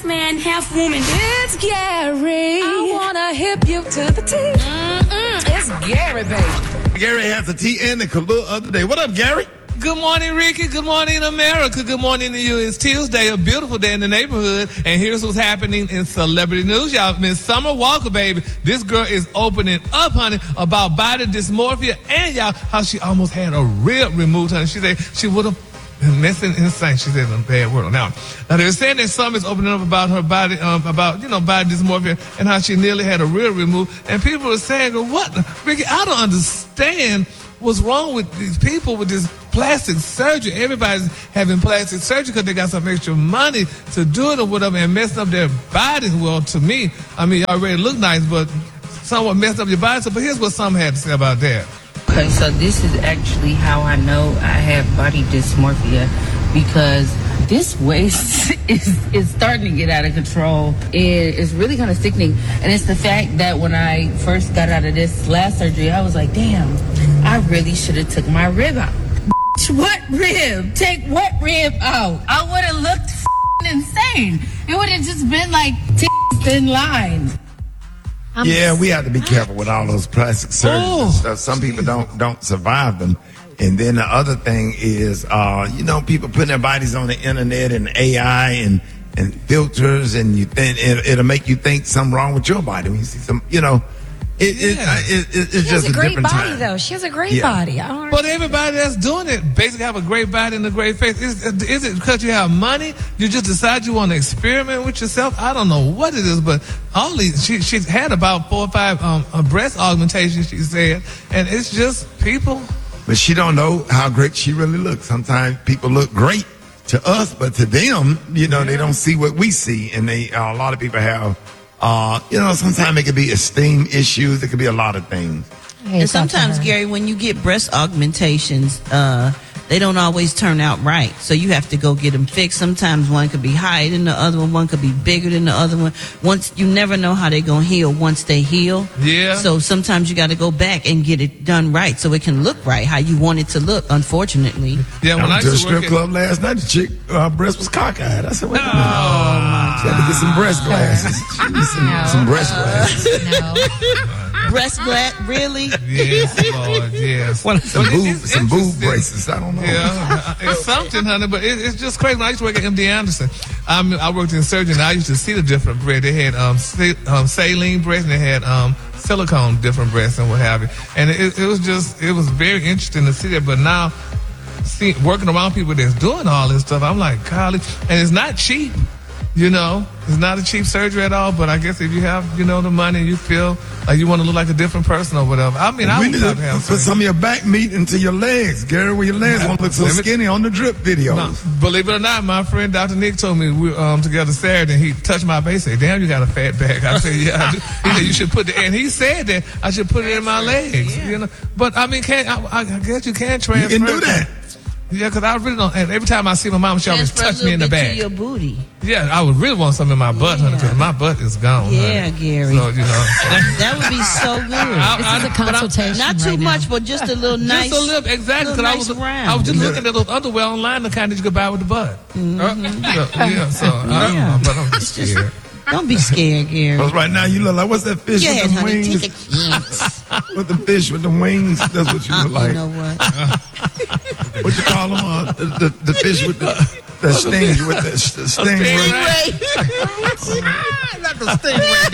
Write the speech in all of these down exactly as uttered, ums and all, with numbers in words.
man, half woman. It's Gary. I wanna hip you to the T. Mm-mm, it's Gary, baby. Gary has the T and the Kalua of the day. What up, Gary? Good morning, Ricky. Good morning, America. Good morning to you. It's Tuesday, a beautiful day in the neighborhood. And here's what's happening in celebrity news, y'all. Miss Summer Walker, baby. This girl is opening up, honey, about body dysmorphia and, y'all, how she almost had a rib removed, honey. She said she would have been missing insane. She said a bad word. Now, now they're saying that Summer is opening up about her body, um, about, you know, body dysmorphia and how she nearly had a rib removed. And people are saying, what? Ricky, I don't understand what's wrong with these people with this plastic surgery. Everybody's having plastic surgery because they got some extra money to do it or whatever and messing up their bodies. Well, to me, I mean, you already look nice, but somewhat messed up your body. So, but here's what some had to say about that. Okay, so this is actually how I know I have body dysmorphia, because this waist is, is starting to get out of control. It is really kind of sickening. And it's the fact that when I first got out of this last surgery, I was like, damn, I really should have took my rib out. What rib? Take what rib out? I would have looked f***ing insane. It would have just been like thin lines. I'm yeah, we have to be careful with all those plastic surgeries Oh. and stuff. Some people don't don't survive them. And then the other thing is, uh, you know, people putting their bodies on the internet and A I and, and filters, and you think it, it'll make you think something wrong with your body when you see some, you know. It, it, Yeah. it, it, it's She has just a great different body, time. though. She has a great Yeah. body. I don't But everybody that's doing it basically have a great body and a great face. Is, is it because you have money? You just decide you want to experiment with yourself? I don't know what it is, but all these, she, she's had about four or five um, uh, breast augmentations, she said, and it's just people. But she don't know how great she really looks. Sometimes people look great to us, but to them, you know, Yeah. they don't see what we see. And they, uh, a lot of people have, uh, you know, sometimes it could be esteem issues. It could be a lot of things. And sometimes, Gary, when you get breast augmentations, uh, they don't always turn out right. So you have to go get them fixed. Sometimes one could be higher than the other one. One could be bigger than the other one. Once you never know how they're going to heal once they heal. Yeah. So sometimes you got to go back and get it done right so it can look right, how you want it to look, unfortunately. Yeah, I when I went to a used to work strip at, club last night. The chick, her breast was cockeyed. I said, wait a minute. oh my She had to get some breast glasses. She needs some, No. some breast glasses. No. Breast black, really? Yes, Lord, yes. Some But it- boob, it's some boob interesting. braces. I don't know. Yeah, it's something, honey, but it, it's just crazy. When I used to work at M D Anderson, I mean, I worked in surgery, and I used to see the different breasts. They had um, sa- um, saline breasts, and they had um, silicone different breasts and what have you. And it, it was just, it was very interesting to see that. But now, see, working around people that's doing all this stuff, I'm like, golly, and it's not cheap. You know, it's not a cheap surgery at all, but I guess if you have, you know, the money, you feel like you want to look like a different person or whatever. I mean, I We would need to love to have put surgery. some of your back meat into your legs, Gary, where your legs won't look so Let me- skinny on the drip videos. No, believe it or not, my friend Doctor Nick told me we were um, together Saturday, and he touched my face. Said, "Damn, you got a fat back." I said, "Yeah." I do. He said, "You should put the," and he said that I should put it in my legs. You know, but I mean, can I, I guess you can You transfer. can do that. Yeah, because I really don't. And every time I see my mom, she always Transfer a touch me in the little bit back. to your booty. Yeah, I would really want something in my butt, honey, because my butt is gone. Yeah, honey. Gary. So you know, so. That would be so good. I- This I- is a but I- consultation. Not too right much, now. but just a little nice. Just a little, exactly. little Because I nice was, round. I was just Yeah. looking at those underwear online, the kind that you could buy with the butt. Uh, yeah, yeah, so I don't Yeah. know, but I'm just scared. Don't be scared, Gary. Because right now you look like, what's that fish Go with ahead, the honey. wings? Take a chance. With the fish with the wings, that's what you look like. You know what? What you call them? Uh, the, the, the fish with the, the sting, with the, the stingray. Not the stingray,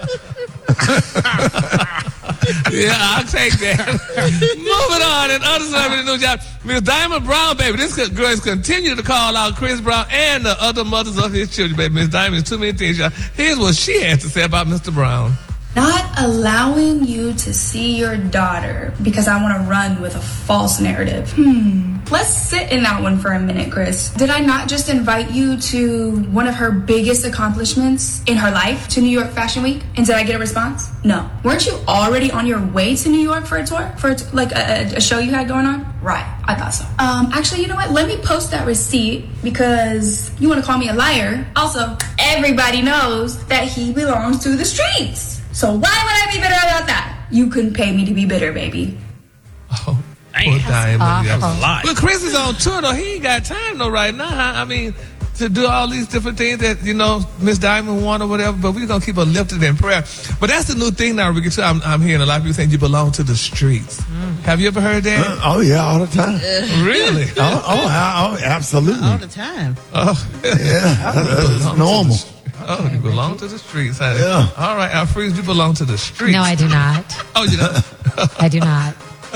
dog. Yeah, I'll take that. Moving on, and other celebrity news, y'all. Miss Diamond Brown, baby. This girl is continuing to call out Chris Brown and the other mothers of his children, baby. Miss Diamond is too many things, y'all. Here's what she has to say about Mister Brown. Not allowing you to see your daughter because I want to run with a false narrative. Hmm. Let's sit in that one for a minute, Chris. Did I not just invite you to one of her biggest accomplishments in her life, to New York Fashion Week? And did I get a response? No. Weren't you already on your way to New York for a tour? For a t- like a, a show you had going on? Right. I thought so. Um, actually, you know what? Let me post that receipt because you want to call me a liar. Also, everybody knows that he belongs to the streets. So why would I be bitter about that? You couldn't pay me to be bitter, baby. Oh, poor Diamond. awful. Yeah. But Chris is on tour, though. He ain't got time, though, right now. huh? I mean, to do all these different things that, you know, Miss Diamond want or whatever, but we're going to keep her lifted in prayer. But that's the new thing now, Ricky, too. I'm, I'm hearing a lot of people saying you belong to the streets. Mm. Have you ever heard that? Uh, oh, yeah, all the time. Uh, really? oh, oh, oh, absolutely. All the time. Oh, yeah, that's normal. Oh, you belong to the streets, honey. Yeah. All right, Alfreeze, you belong to the streets. No, I do not. Oh, you don't? I do not.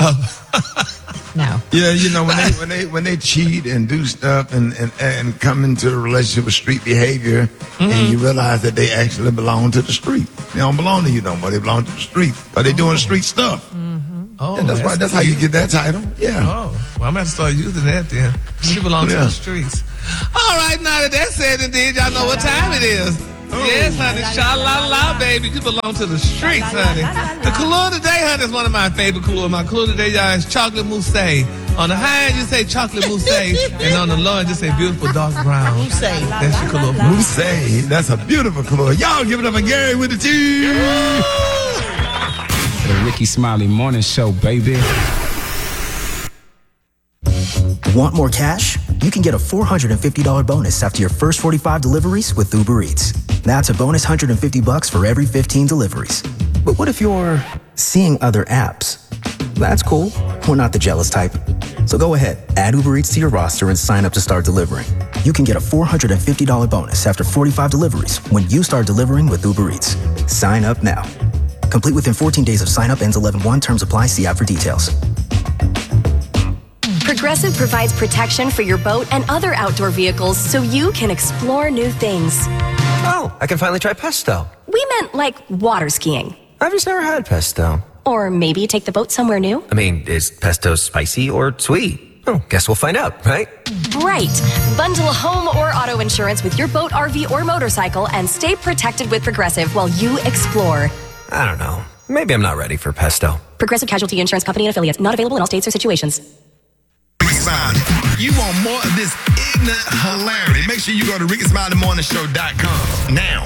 No. Yeah, you know, when they when they when they cheat and do stuff and and, and come into a relationship with street behavior, mm-hmm. and you realize that they actually belong to the street. They don't belong to you no more. They belong to the street. But they doing street stuff. Mm-hmm. Oh, and that's, that's why that's how you get that title. Yeah. Oh, well, I'm going to start using that then. You belong yeah. to the streets. All right, now that that's said and did, y'all know what time it is. Yes, honey. Sha-la-la, baby. You belong to the streets, honey. The Kahlua today, honey, is one of my favorite Kahlua. My Kahlua today, y'all, is chocolate mousse. On the high end, you say chocolate mousse. And on the low end, just say beautiful dark brown. Mousse. That's your Kahlua. Mousse. That's a beautiful Kahlua. Y'all give it up for Gary with the T. The Ricky Smiley Morning Show, baby. Want more cash? You can get a four hundred fifty dollars bonus after your first forty-five deliveries with Uber Eats. That's a bonus one hundred fifty bucks for every fifteen deliveries. But what if you're seeing other apps? That's cool. We're not the jealous type. So go ahead, add Uber Eats to your roster and sign up to start delivering. You can get a four hundred fifty dollars bonus after forty-five deliveries when you start delivering with Uber Eats. Sign up now. Complete within fourteen days of sign up, ends eleven one. Terms apply. See app for details. Progressive provides protection for your boat and other outdoor vehicles so you can explore new things. Oh, I can finally try pesto. We meant like water skiing. I've just never had pesto. Or maybe take the boat somewhere new. I mean, is pesto spicy or sweet? Oh, guess we'll find out, right? Right. Bundle home or auto insurance with your boat, R V, or motorcycle and stay protected with Progressive while you explore. I don't know. Maybe I'm not ready for pesto. Progressive Casualty Insurance Company and affiliates. Not available in all states or situations. You want more of this ignorant hilarity? Make sure you go to ricky smiley morning show dot com now.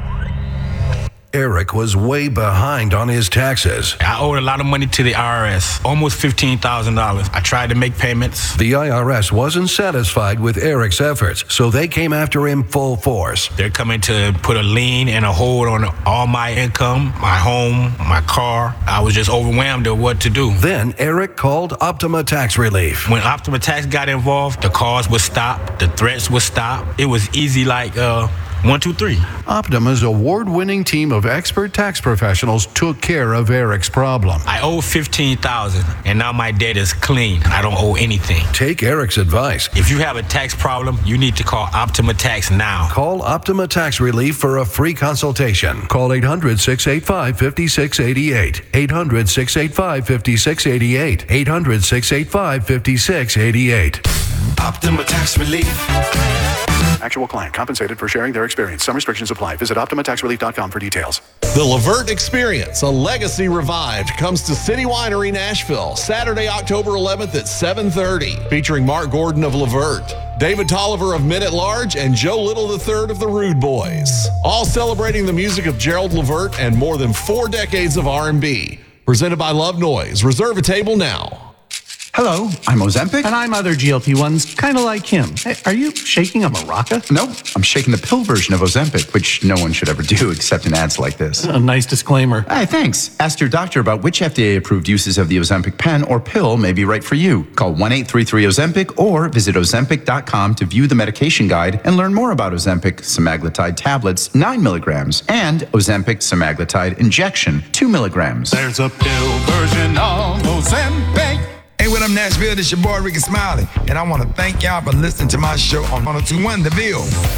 Eric was way behind on his taxes. I owed a lot of money to the I R S, almost fifteen thousand dollars. I tried to make payments. The I R S wasn't satisfied with Eric's efforts, so they came after him full force. They're coming to put a lien and a hold on all my income, my home, my car. I was just overwhelmed at what to do. Then Eric called Optima Tax Relief. When Optima Tax got involved, the calls would stop, the threats would stop. It was easy like, uh, One, two, three. Optima's award-winning team of expert tax professionals took care of Eric's problem. I owe fifteen thousand dollars, and now my debt is clean. I don't owe anything. Take Eric's advice. If you have a tax problem, you need to call Optima Tax now. Call Optima Tax Relief for a free consultation. Call eight hundred, six eight five, five six eight eight. eight hundred, six eight five, five six eight eight. eight hundred, six eight five, five six eight eight. Optima Tax Relief. Actual client compensated for sharing their experience. Some restrictions apply. Visit optima tax relief dot com for details. The Levert Experience, a legacy revived, comes to City Winery, Nashville, Saturday, October eleventh at seven thirty, featuring Mark Gordon of Levert, David Tolliver of Men at Large, and Joe Little the third of the Rude Boys, all celebrating the music of Gerald Levert and more than four decades of R and B. Presented by Love Noise. Reserve a table now. Hello, I'm Ozempic. And I'm other G L P ones, kind of like him. Hey, are you shaking a maraca? Nope, I'm shaking the pill version of Ozempic, which no one should ever do except in ads like this. A nice disclaimer. Hey, thanks. Ask your doctor about which F D A-approved uses of the Ozempic pen or pill may be right for you. Call one eight three three Ozempic or visit ozempic dot com to view the medication guide and learn more about Ozempic semaglutide tablets, nine milligrams, and Ozempic semaglutide injection, two milligrams. There's a pill version of Ozempic. Hey, what up, Nashville? This your boy, Ricky Smiley, and I want to thank y'all for listening to my show on one oh two point one The Ville.